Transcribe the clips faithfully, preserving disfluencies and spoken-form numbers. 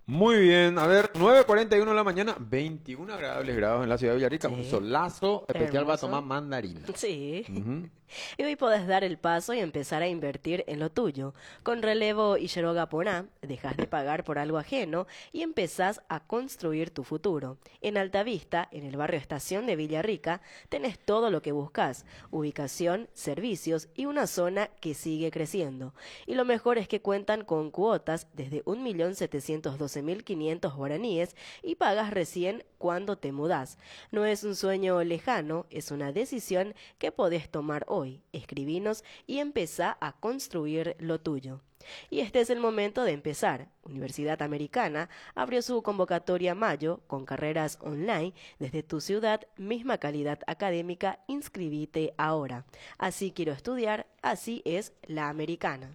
Muy bien, a ver, nueve cuarenta y uno de la mañana, veintiún agradables grados en la ciudad de Villarrica, un Sí, solazo especial para tomar hermoso. mandarina. Sí. Ujú. Y hoy podés dar el paso y empezar a invertir en lo tuyo. Con Relevo y Poná, dejas de pagar por algo ajeno y empezás a construir tu futuro. En Altavista, en el barrio Estación de Villarrica, tenés todo lo que buscas: ubicación, servicios y una zona que sigue creciendo. Y lo mejor es que cuentan con cuotas desde un millón setecientos doce mil quinientos guaraníes y pagas recién cuando te mudás. No es un sueño lejano, es una decisión que podés tomar hoy. Escribinos y empezá a construir lo tuyo. Y este es el momento de empezar. Universidad Americana abrió su convocatoria mayo con carreras online desde tu ciudad, misma calidad académica. Inscribite ahora. Así quiero estudiar, así es la Americana.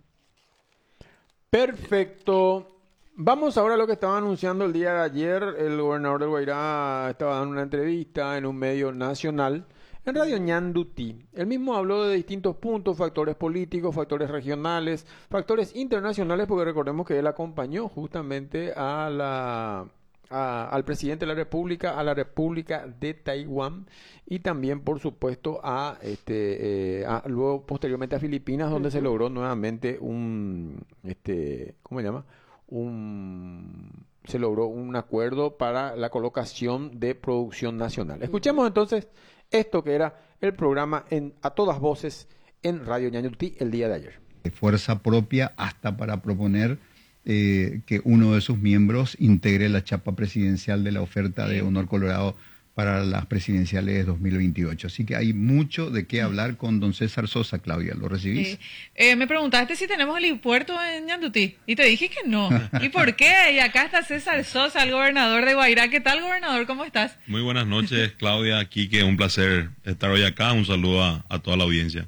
Perfecto. Vamos ahora a lo que estaba anunciando el día de ayer. El gobernador del Guairá estaba dando una entrevista en un medio nacional, en Radio Ñanduti. Él mismo habló de distintos puntos: factores políticos, factores regionales, factores internacionales, porque recordemos que él acompañó justamente a la, a- al presidente de la República, a la República de Taiwán y también, por supuesto, a este, eh, a- luego posteriormente a Filipinas, donde se Ujú. logró nuevamente un, este, ¿cómo se llama? Un, se logró un acuerdo para la colocación de producción nacional. Ujú. Escuchemos entonces esto que era el programa en a todas voces en Radio Ñañutí el día de ayer. De fuerza propia hasta para proponer eh, que uno de sus miembros integre la chapa presidencial de la oferta de Honor Colorado para las presidenciales dos mil veintiocho. Así que hay mucho de qué hablar con don César Sosa, Claudia. ¿Lo recibís? Sí. Eh, me preguntaste si tenemos helipuerto en Ñandutí y te dije que no. ¿Y por qué? Y acá está César Sosa, el gobernador de Guairá. ¿Qué tal, gobernador? ¿Cómo estás? Muy buenas noches, Claudia, Quique, un placer estar hoy acá. Un saludo a, a toda la audiencia.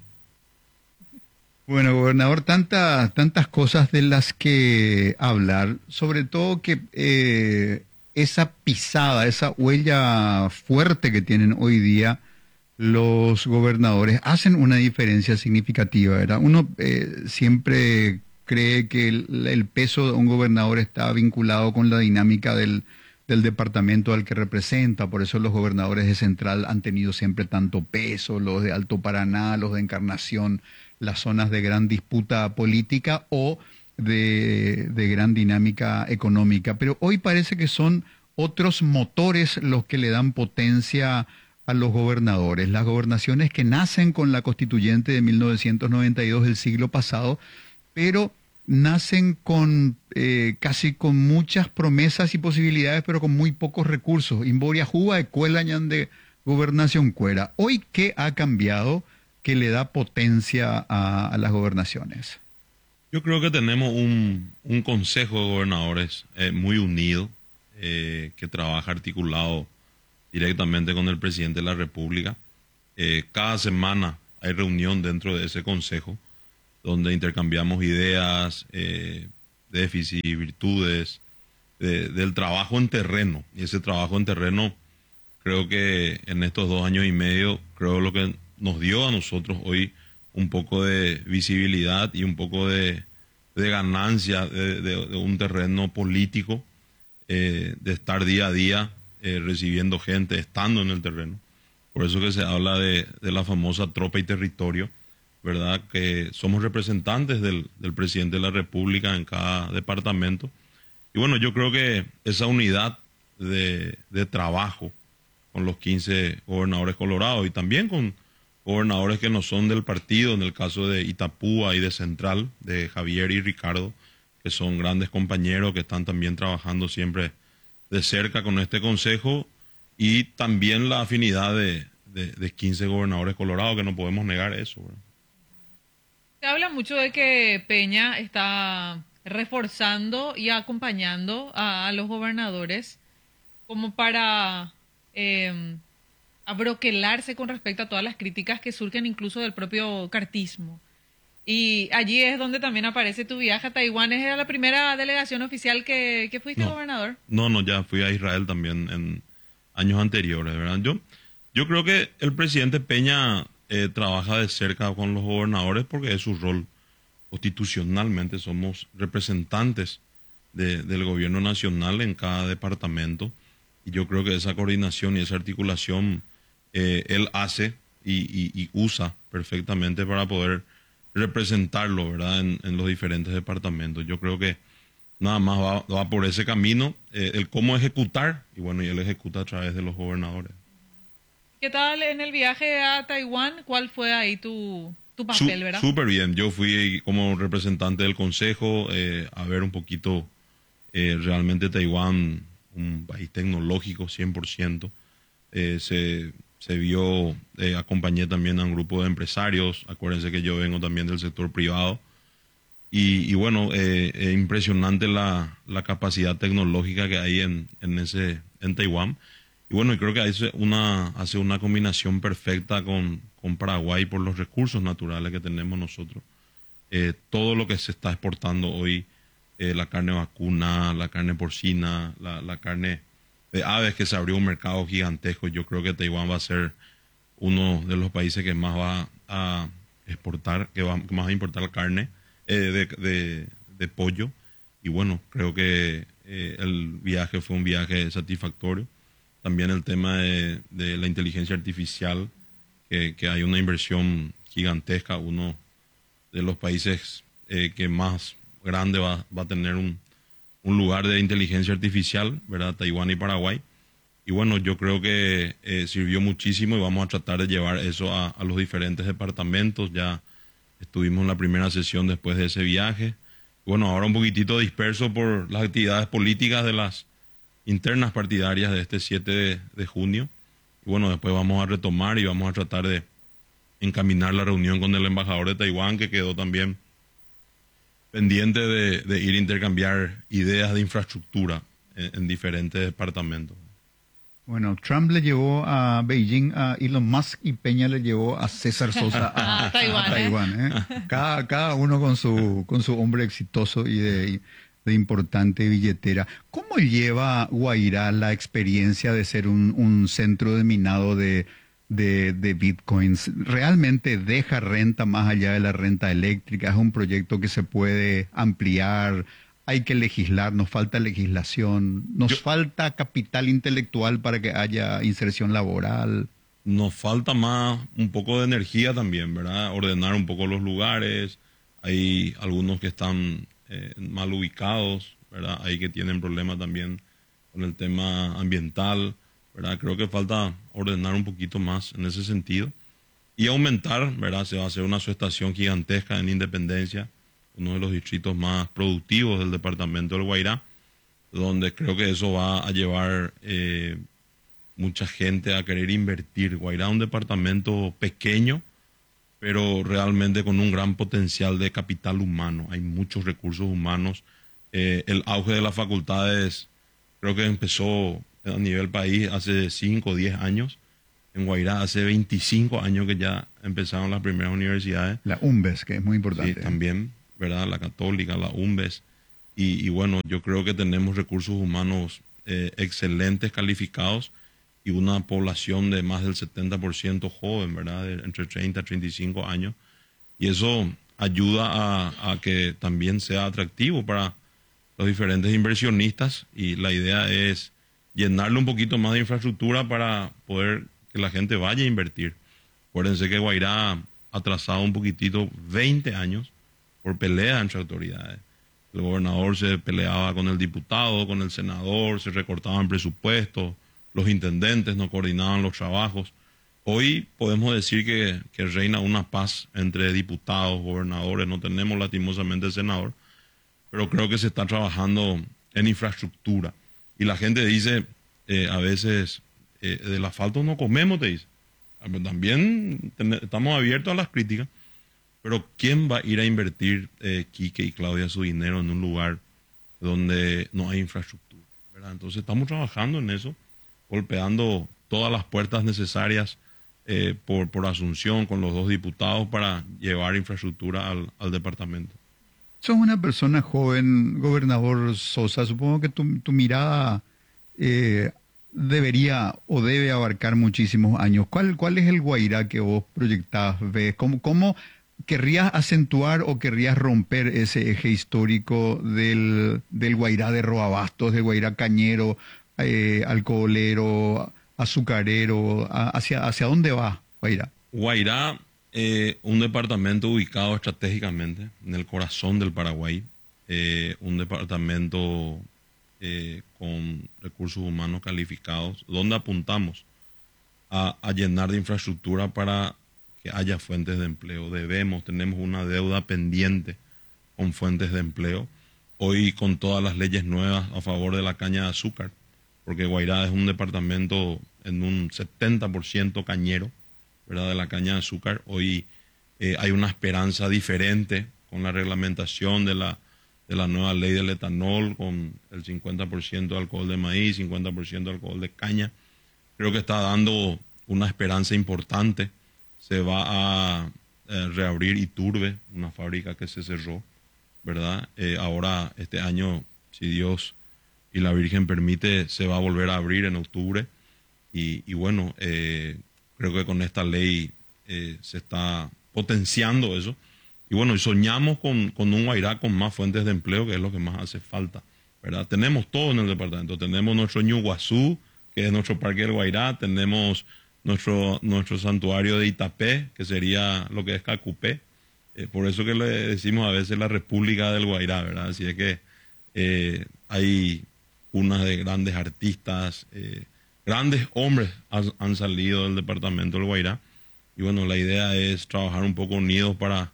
Bueno, gobernador, tantas, tantas cosas de las que hablar, sobre todo que eh, esa pisada, esa huella fuerte que tienen hoy día los gobernadores hacen una diferencia significativa, ¿verdad? Uno eh, siempre cree que el, el peso de un gobernador está vinculado con la dinámica del, del departamento al que representa, por eso los gobernadores de Central han tenido siempre tanto peso, los de Alto Paraná, los de Encarnación, las zonas de gran disputa política o de, de gran dinámica económica. Pero hoy parece que son otros motores los que le dan potencia a los gobernadores. Las gobernaciones que nacen con la constituyente de mil novecientos noventa y dos del siglo pasado, pero nacen con eh, casi con muchas promesas y posibilidades, pero con muy pocos recursos. Imboria Juba de Cuelañan de Gobernación Cuera. Hoy, ¿qué ha cambiado que le da potencia a, a las gobernaciones? Yo creo que tenemos un, un consejo de gobernadores eh, muy unido, eh, que trabaja articulado directamente con el presidente de la República. Eh, cada semana hay reunión dentro de ese consejo donde intercambiamos ideas, eh, déficits y virtudes de- del trabajo en terreno. Y ese trabajo en terreno, creo que en estos dos años y medio, creo lo que nos dio a nosotros hoy un poco de visibilidad y un poco de, de ganancia de, de- de un terreno político, eh, de estar día a día eh, recibiendo gente, estando en el terreno. Por eso que se habla de, de la famosa tropa y territorio, ¿verdad? Que somos representantes del, del presidente de la República en cada departamento. Y bueno, yo creo que esa unidad de, de trabajo con los quince gobernadores colorados y también con gobernadores que no son del partido, en el caso de Itapúa y de Central, de Javier y Ricardo, que son grandes compañeros que están también trabajando siempre de cerca con este consejo, y también la afinidad de, de, de quince gobernadores colorados, que no podemos negar eso, ¿verdad? Se habla mucho de que Peña está reforzando y acompañando a, a los gobernadores como para eh, abroquelarse con respecto a todas las críticas que surgen incluso del propio cartismo. Y allí es donde también aparece tu viaje a Taiwán. ¿Es la primera delegación oficial que, que fuiste No, gobernador? no, no, ya fui a Israel también en años anteriores, ¿verdad? Yo, yo creo que el presidente Peña eh, trabaja de cerca con los gobernadores porque es su rol. Constitucionalmente somos representantes de, del gobierno nacional en cada departamento. Y yo creo que esa coordinación y esa articulación eh, él hace y, y, y usa perfectamente para poder representarlo, ¿verdad?, en, en los diferentes departamentos. Yo creo que nada más va, va por ese camino, eh, el cómo ejecutar, y bueno, y él ejecuta a través de los gobernadores. ¿Qué tal en el viaje a Taiwán? ¿Cuál fue ahí tu, tu papel, Su, verdad? Súper bien. Yo fui como representante del Consejo eh, a ver un poquito eh, realmente Taiwán, un país tecnológico cien por ciento. Eh, se, se vio, eh, acompañé también a un grupo de empresarios. Acuérdense que yo vengo también del sector privado. Y, y bueno, eh, eh, impresionante la, la capacidad tecnológica que hay en, en, ese, en Taiwán. Y bueno, y creo que hace una, hace una combinación perfecta con, con Paraguay por los recursos naturales que tenemos nosotros. Eh, todo lo que se está exportando hoy, eh, la carne vacuna, la carne porcina, la, la carne de aves, que se abrió un mercado gigantesco. Yo creo que Taiwán va a ser uno de los países que más va a exportar, que, va, que más va a importar carne eh, de, de, de pollo. Y bueno, creo que eh, el viaje fue un viaje satisfactorio. También el tema de, de la inteligencia artificial, que, que hay una inversión gigantesca, uno de los países eh, que más grande va, va a tener un, un lugar de inteligencia artificial, ¿verdad? Taiwán y Paraguay. Y bueno, yo creo que eh, sirvió muchísimo y vamos a tratar de llevar eso a, a los diferentes departamentos. Ya estuvimos en la primera sesión después de ese viaje. Y bueno, ahora un poquitito disperso por las actividades políticas de las internas partidarias de este siete de, de junio. Y bueno, después vamos a retomar y vamos a tratar de encaminar la reunión con el embajador de Taiwán, que quedó también pendiente de, de ir a intercambiar ideas de infraestructura en, en diferentes departamentos. Bueno, Trump le llevó a Beijing a Elon Musk y Peña le llevó a César Sosa a, a Taiwán. A Taiwán ¿eh? cada, cada uno con su, con su hombre exitoso y de, de importante billetera. ¿Cómo lleva Guairá la experiencia de ser un, un centro de minado de, de, de bitcoins? ¿Realmente deja renta más allá de la renta eléctrica? ¿Es un proyecto que se puede ampliar? Hay que legislar, nos falta legislación, nos Yo, falta capital intelectual para que haya inserción laboral. Nos falta más un poco de energía también, ¿verdad? Ordenar un poco los lugares. Hay algunos que están eh, mal ubicados, ¿verdad? Hay que tienen problemas también con el tema ambiental, ¿verdad? Creo que falta ordenar un poquito más en ese sentido. Y aumentar, ¿verdad? Se va a hacer una subestación gigantesca en Independencia, uno de los distritos más productivos del departamento del Guairá, donde creo que eso va a llevar eh, mucha gente a querer invertir. Guairá es un departamento pequeño, pero realmente con un gran potencial de capital humano. Hay muchos recursos humanos. Eh, el auge de las facultades creo que empezó a nivel país hace cinco o diez años. En Guairá hace veinticinco años que ya empezaron las primeras universidades. La UMBES, que es muy importante. Sí, también, ¿verdad? La Católica, la UMBES. Y, y bueno, yo creo que tenemos recursos humanos eh, excelentes, calificados, y una población de más del setenta por ciento joven, ¿verdad? De entre treinta y treinta y cinco años. Y eso ayuda a, a que también sea atractivo para los diferentes inversionistas. Y la idea es llenarle un poquito más de infraestructura para poder que la gente vaya a invertir. Acuérdense que Guairá ha atrasado un poquitito veinte años por pelea entre autoridades. El gobernador se peleaba con el diputado, con el senador, se recortaban presupuestos, los intendentes no coordinaban los trabajos. Hoy podemos decir que, que reina una paz entre diputados, gobernadores, no tenemos lastimosamente el senador, pero creo que se está trabajando en infraestructura. Y la gente dice, eh, a veces, eh, del asfalto no comemos, te dice. También ten, estamos abiertos a las críticas. Pero ¿quién va a ir a invertir, eh, Quique y Claudia, su dinero en un lugar donde no hay infraestructura, ¿verdad? Entonces estamos trabajando en eso, golpeando todas las puertas necesarias eh, por, por Asunción con los dos diputados para llevar infraestructura al, al departamento. Sos una persona joven, gobernador Sosa. Supongo que tu, tu mirada eh, debería o debe abarcar muchísimos años. ¿Cuál, cuál es el Guairá que vos proyectás, ves? ¿Cómo... cómo ¿querrías acentuar o querrías romper ese eje histórico del, del Guairá de Roabastos, del Guairá cañero, eh, alcoholero, azucarero? A, hacia, ¿Hacia dónde va Guairá? Guairá, eh, un departamento ubicado estratégicamente en el corazón del Paraguay, eh, un departamento eh, con recursos humanos calificados, donde apuntamos a, a llenar de infraestructura para que haya fuentes de empleo. Debemos, tenemos una deuda pendiente con fuentes de empleo. Hoy con todas las leyes nuevas a favor de la caña de azúcar, porque Guairá es un departamento en un setenta por ciento cañero, ¿verdad?, de la caña de azúcar. Hoy eh, hay una esperanza diferente con la reglamentación de la, de la nueva ley del etanol, con el cincuenta por ciento de alcohol de maíz, cincuenta por ciento de alcohol de caña. Creo que está dando una esperanza importante. Se va a eh, reabrir Iturbe, una fábrica que se cerró, ¿verdad? Eh, ahora, este año, si Dios y la Virgen permite, se va a volver a abrir en octubre. Y, y bueno, eh, creo que con esta ley eh, se está potenciando eso. Y bueno, y soñamos con, con un Guairá con más fuentes de empleo, que es lo que más hace falta, ¿verdad? Tenemos todo en el departamento. Tenemos nuestro Ñuguazú, que es nuestro parque del Guairá. Tenemos nuestro, nuestro santuario de Itapé, que sería lo que es Cacupé. Eh, por eso que le decimos a veces la República del Guairá, ¿verdad? Así es que eh, hay unas de grandes artistas, eh, grandes hombres han, han salido del departamento del Guairá. Y bueno, la idea es trabajar un poco unidos para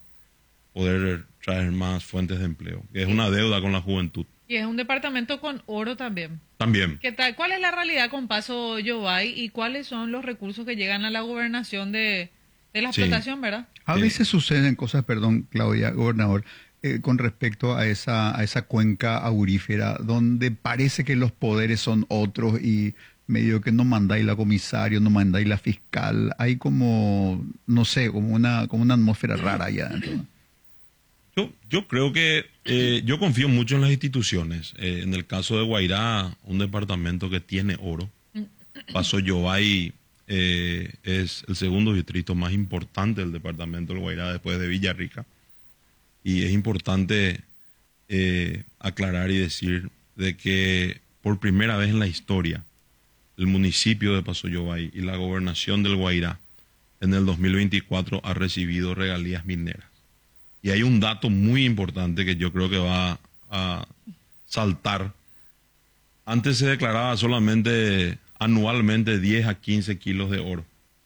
poder traer más fuentes de empleo, que es una deuda con la juventud. Y es un departamento con oro también. También. ¿Qué tal? ¿Cuál es la realidad con Paso Yobay y cuáles son los recursos que llegan a la gobernación de, de la Sí. explotación, verdad? A veces suceden cosas, perdón, Claudia, gobernador, eh, con respecto a esa, a esa cuenca aurífera, donde parece que los poderes son otros y medio que no mandáis la comisario, no mandáis la fiscal. Hay como, no sé, como una, como una atmósfera rara allá adentro. Yo, yo creo que eh, yo confío mucho en las instituciones. Eh, en el caso de Guairá, un departamento que tiene oro. Paso Yobay eh, es el segundo distrito más importante del departamento del Guairá después de Villarrica. Y es importante eh, aclarar y decir de que por primera vez en la historia, el municipio de Paso Yobay y la gobernación del Guairá en el dos mil veinticuatro ha recibido regalías mineras. Y hay un dato muy importante que yo creo que va a saltar. Antes se declaraba solamente anualmente diez a quince kilos de oro.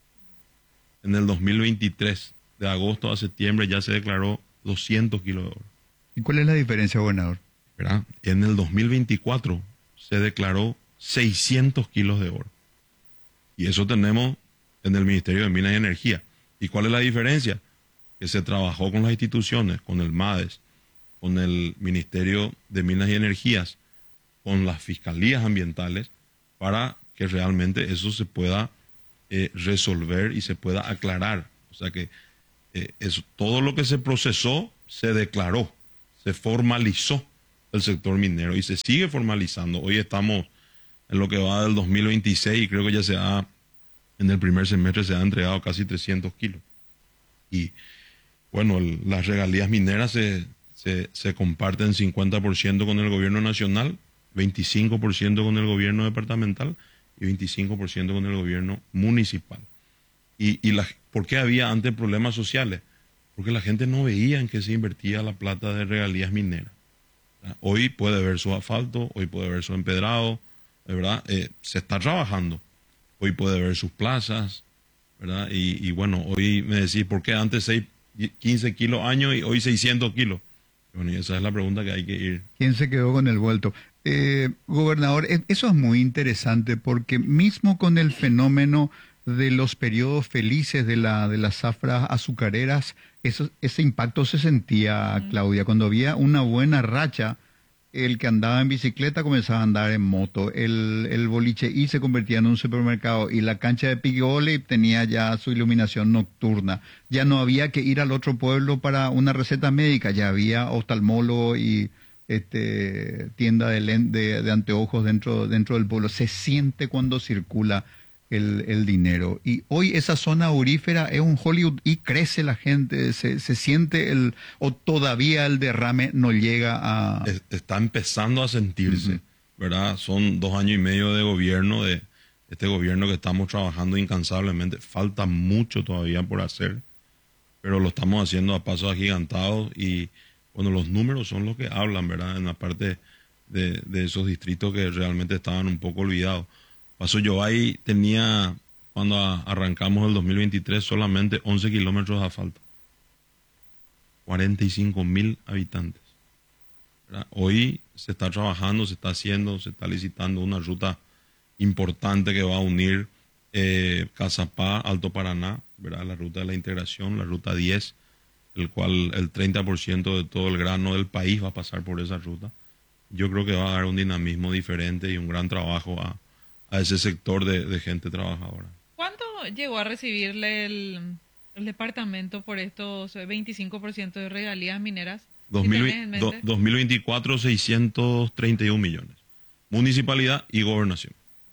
En el dos mil veintitrés, de agosto a septiembre, ya se declaró doscientos kilos de oro. ¿Y cuál es la diferencia, gobernador? ¿Verdad? En el dos mil veinticuatro se declaró seiscientos kilos de oro. Y eso tenemos en el Ministerio de Minas y Energía. ¿Y cuál es la diferencia? Que se trabajó con las instituciones, con el MADES, con el Ministerio de Minas y Energías, con las fiscalías ambientales, para que realmente eso se pueda eh, resolver y se pueda aclarar. O sea que eh, eso, todo lo que se procesó se declaró, se formalizó el sector minero y se sigue formalizando. Hoy estamos en lo que va del dos mil veintiséis y creo que ya se ha, en el primer semestre se han entregado casi trescientos kilos. Y bueno, el, las regalías mineras se, se, se comparten cincuenta por ciento con el gobierno nacional, veinticinco por ciento con el gobierno departamental y veinticinco por ciento con el gobierno municipal. ¿Y, y la, por qué había antes problemas sociales? Porque la gente no veía en qué se invertía la plata de regalías mineras. Hoy puede ver su asfalto, hoy puede ver su empedrado, ¿verdad? Eh, se está trabajando. Hoy puede ver sus plazas, ¿verdad? Y, y bueno, hoy me decís, ¿por qué antes seis, quince kilos año y hoy seiscientos kilos? Bueno, y esa es la pregunta que hay que ir. ¿Quién se quedó con el vuelto? Eh, gobernador, eso es muy interesante porque mismo con el fenómeno de los periodos felices de, la, de las zafras azucareras, eso, ese impacto se sentía, uh-huh. Claudia, cuando había una buena racha. El que andaba en bicicleta comenzaba a andar en moto, el, el boliche y se convertía en un supermercado y la cancha de piquevole tenía ya su iluminación nocturna. Ya no había que ir al otro pueblo para una receta médica, ya había oftalmólogo y este, tienda de, de, de anteojos dentro, dentro del pueblo. Se siente cuando circula el, el dinero. Y hoy esa zona aurífera es un Hollywood y crece la gente, se, se siente el, o todavía el derrame no llega a... Es- está empezando a sentirse, Ujú. ¿verdad? Son dos años y medio de gobierno, de este gobierno que estamos trabajando incansablemente. Falta mucho todavía por hacer, pero lo estamos haciendo a pasos agigantados y, bueno, los números son los que hablan, ¿verdad? En la parte de, de esos distritos que realmente estaban un poco olvidados. Paso Yobay tenía, cuando a- arrancamos el dos mil veintitrés, solamente once kilómetros de asfalto. cuarenta y cinco mil habitantes. ¿Verdad? Hoy se está trabajando, se está haciendo, se está licitando una ruta importante que va a unir eh, Cazapá, Alto Paraná, ¿verdad? La ruta de la integración, la ruta diez, el cual el treinta por ciento de todo el grano del país va a pasar por esa ruta. Yo creo que va a dar un dinamismo diferente y un gran trabajo a, a ese sector de, de gente trabajadora. ¿Cuánto llegó a recibirle el, el departamento por estos veinticinco por ciento de regalías mineras? dos Si mil tenés en mente. do- dos mil veinticuatro, seiscientos treinta y uno millones. Municipalidad y gobernación.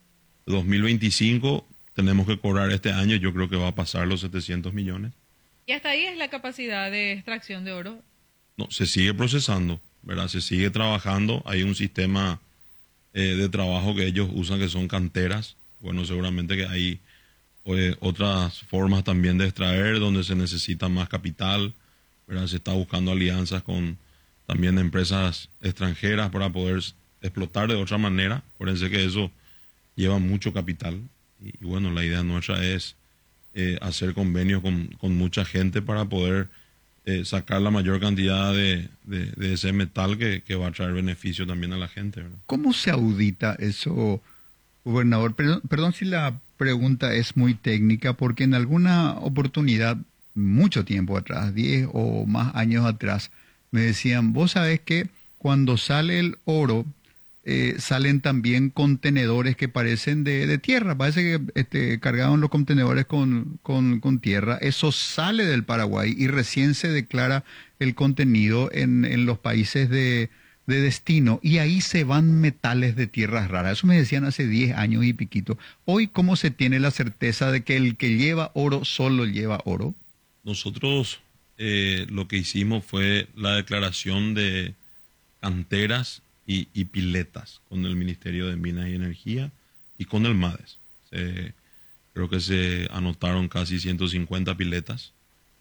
dos mil veinticinco tenemos que cobrar este año, yo creo que va a pasar los setecientos millones. Y hasta ahí es la capacidad de extracción de oro. No, se sigue procesando, ¿verdad? Se sigue trabajando. Hay un sistema eh, de trabajo que ellos usan que son canteras. Bueno, seguramente que hay eh, otras formas también de extraer donde se necesita más capital, ¿verdad? Se está buscando alianzas con también empresas extranjeras para poder s- explotar de otra manera. Acuérdense que eso lleva mucho capital. Y, y bueno, la idea nuestra es eh, hacer convenios con, con mucha gente para poder eh, sacar la mayor cantidad de, de- de ese metal que, que va a traer beneficio también a la gente, ¿verdad? ¿Cómo se audita eso, gobernador? Perdón, perdón si la pregunta es muy técnica, porque en alguna oportunidad, mucho tiempo atrás, diez o más años atrás, me decían, vos sabés que cuando sale el oro, eh, salen también contenedores que parecen de, de tierra, parece que este, cargaron los contenedores con, con, con tierra, eso sale del Paraguay y recién se declara el contenido en, en los países de, de destino y ahí se van metales de tierras raras. Eso me decían hace diez años y piquito. Hoy, ¿cómo se tiene la certeza de que el que lleva oro solo lleva oro? Nosotros eh, lo que hicimos fue la declaración de canteras y, y piletas con el Ministerio de Minas y Energía y con el MADES. Se- creo que se anotaron casi ciento cincuenta piletas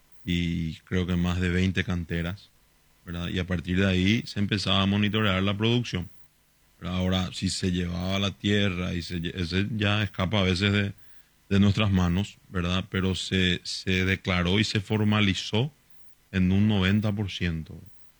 y creo que más de veinte canteras, ¿verdad? Y a partir de ahí se empezaba a monitorear la producción. ¿Verdad? Ahora, si se llevaba a la tierra y se, lle- ese ya escapa a veces de, de nuestras manos, ¿verdad? Pero se, se declaró y se formalizó en un noventa por ciento.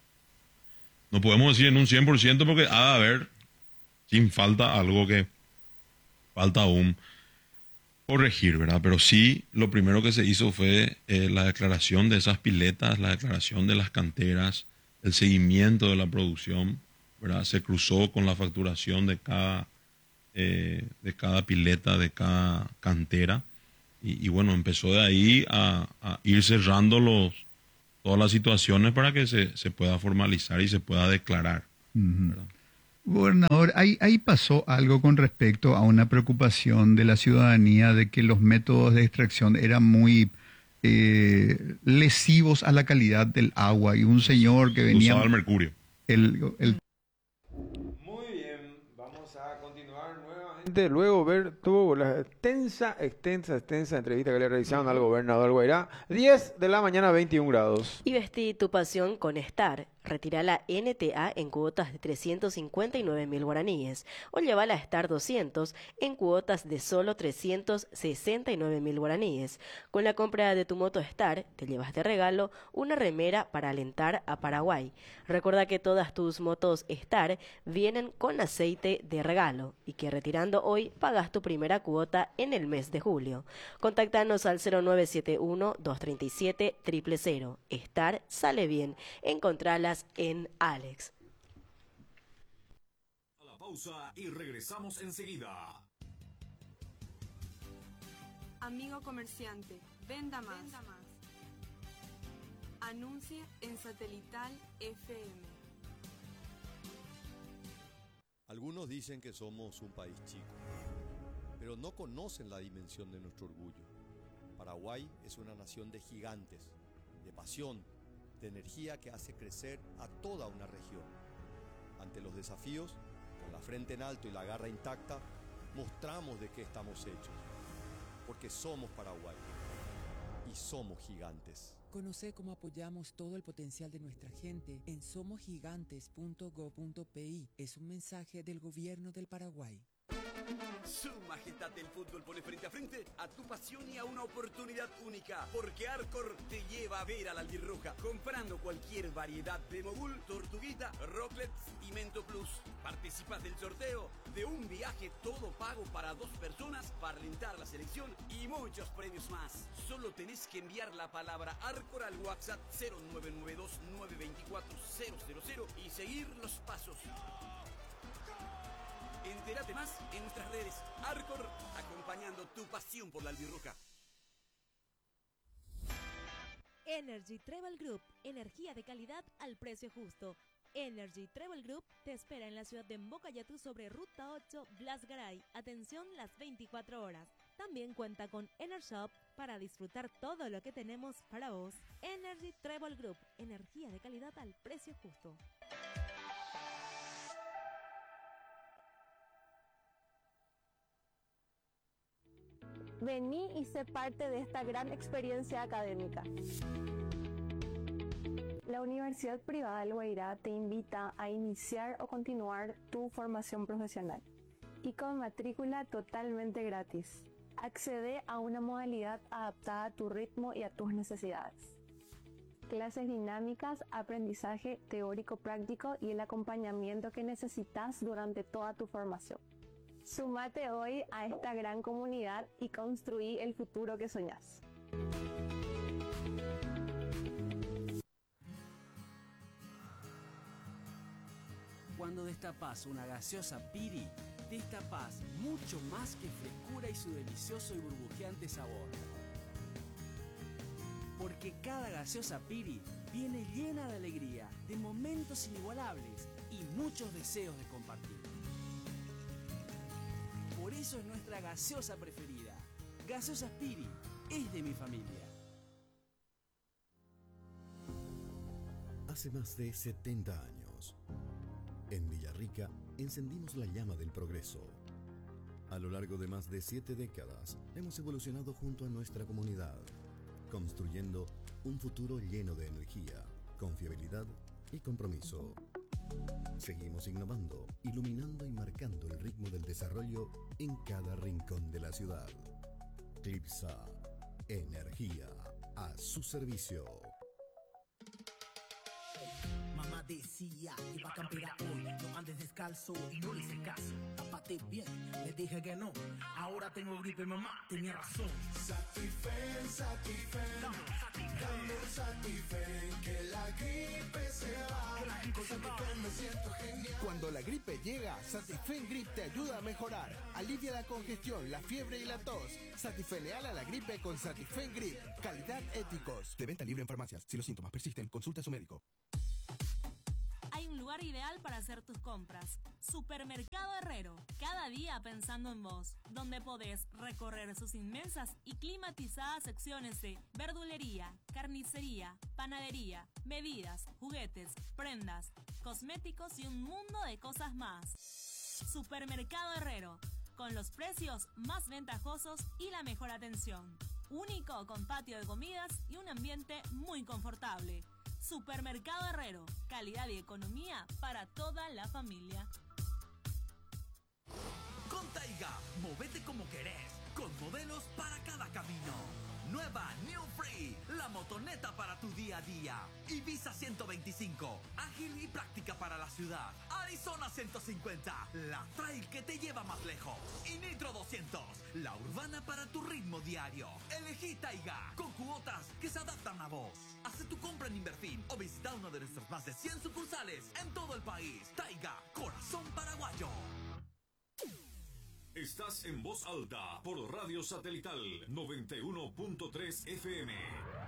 No podemos decir en un cien por ciento porque ha de haber, sin falta, algo que falta aún corregir, ¿verdad? Pero sí, lo primero que se hizo fue eh, la declaración de esas piletas, la declaración de las canteras, el seguimiento de la producción, ¿verdad? Se cruzó con la facturación de cada, eh, de cada pileta, de cada cantera. Y, y bueno, empezó de ahí a, a ir cerrando los, todas las situaciones para que se, se pueda formalizar y se pueda declarar, ¿verdad? Gobernador, ahí, ahí pasó algo con respecto a una preocupación de la ciudadanía de que los métodos de extracción eran muy eh, lesivos a la calidad del agua y un señor que venía, Usaba el mercurio. el, el Muy bien, vamos a continuar nuevamente. Luego ver tuvo la extensa, extensa, extensa entrevista que le realizaron al gobernador Guairá. diez de la mañana, veintiún grados. Y vestí tu pasión con Star. Retira la N T A en cuotas de trescientos cincuenta y nueve mil guaraníes o lleva la Star doscientos en cuotas de solo trescientos sesenta y nueve mil guaraníes. Con la compra de tu moto Star te llevas de regalo una remera para alentar a Paraguay. Recuerda que todas tus motos Star vienen con aceite de regalo y que retirando hoy pagas tu primera cuota en el mes de julio. Contáctanos al cero nueve siete uno, dos tres siete, cero cero cero. Star sale bien. Encontralas en Alex. A la pausa y regresamos enseguida. Amigo comerciante, venda más. Anuncie en Satelital F M. Algunos dicen que somos un país chico, pero no conocen la dimensión de nuestro orgullo. Paraguay es una nación de gigantes, de pasión, de energía que hace crecer a toda una región. Ante los desafíos, con la frente en alto y la garra intacta, mostramos de qué estamos hechos. Porque somos Paraguay y somos gigantes. Conoce cómo apoyamos todo el potencial de nuestra gente en somos gigantes punto gob punto pi. Es un mensaje del Gobierno del Paraguay. Su majestad del fútbol pone frente a frente a tu pasión y a una oportunidad única, porque Arcor te lleva a ver a la albirroja comprando cualquier variedad de mogul, tortuguita, rocklets y Mento Plus. Participas del sorteo de un viaje todo pago para dos personas para alentar la selección y muchos premios más. Solo tenés que enviar la palabra Arcor al WhatsApp cero nueve nueve dos nueve dos cuatro cero cero cero y seguir los pasos. Entérate más en nuestras redes. Arcor, acompañando tu pasión por la albirroja. Energy Travel Group, energía de calidad al precio justo. Energy Travel Group te espera en la ciudad de Mbocayatú sobre Ruta ocho, Blas Garay. Atención las veinticuatro horas. También cuenta con EnerShop para disfrutar todo lo que tenemos para vos. Energy Travel Group, energía de calidad al precio justo. Vení y sé parte de esta gran experiencia académica. La Universidad Privada del Guairá te invita a iniciar o continuar tu formación profesional y con matrícula totalmente gratis. Accede a una modalidad adaptada a tu ritmo y a tus necesidades. Clases dinámicas, aprendizaje teórico-práctico y el acompañamiento que necesitas durante toda tu formación. Sumate hoy a esta gran comunidad y construí el futuro que soñás. Cuando destapas una gaseosa Piri, destapas mucho más que frescura y su delicioso y burbujeante sabor. Porque cada gaseosa Piri viene llena de alegría, de momentos inigualables y muchos deseos de compartir. Por eso es nuestra gaseosa preferida. Gaseosa Piri es de mi familia. Hace más de setenta años, en Villarrica encendimos la llama del progreso. A lo largo de más de siete décadas, hemos evolucionado junto a nuestra comunidad, construyendo un futuro lleno de energía, confiabilidad y compromiso. Seguimos innovando, iluminando y marcando el ritmo del desarrollo en cada rincón de la ciudad. Clipsa, energía a su servicio. Mamá decía que iba a campear hoy, no andes descalzo y no le hice caso. Tápate bien, le dije que no, ahora tengo gripe, mamá tenía razón. Satifen, Satifen, dame un Satifen, que la gripe se va. Con Satifen me siento genial. Cuando la gripe llega, Satifen Grip te ayuda a mejorar. Alivia la congestión, la fiebre y la tos. Satifeneal a la gripe con Satifen Grip. Calidad Éticos. De venta libre en farmacias. Si los síntomas persisten, consulta a su médico. Hay un lugar ideal para hacer tus compras. Supermercado Herrero. Cada día pensando en vos. Donde podés recorrer sus inmensas y climatizadas secciones de verdulería, carnicería, panadería, bebidas, juguetes, prendas, cosméticos y un mundo de cosas más. Supermercado Herrero. Con los precios más ventajosos y la mejor atención. Único con patio de comidas y un ambiente muy confortable. Supermercado Herrero, calidad y economía para toda la familia. Con Taiga, movete como querés, con modelos para cada camino. Nueva New Free, la motoneta para tu día a día. Ibiza ciento veinticinco, ágil y práctica para la ciudad. Arizona ciento cincuenta, la trail que te lleva más lejos. Y Nitro doscientos, la urbana para tu ritmo diario. Elegí Taiga, con cuotas que se adaptan a vos. Haz tu compra en Inverfin o visita uno de nuestros más de cien sucursales en todo el país. Taiga, corazón paraguayo. Estás en voz alta por Radio Satelital noventa y uno punto tres F M.